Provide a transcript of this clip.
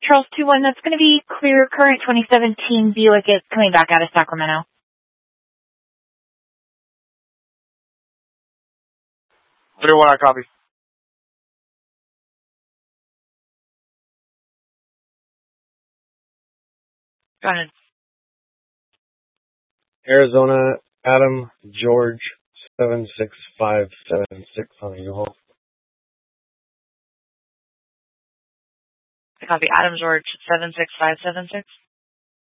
Charles 2-1, that's going to be clear. Current 2017 Buick is coming back out of Sacramento. 3-1, I copy. Go ahead. Arizona, Adam George 76576 on a U-Haul. I copy. Adam George 76576.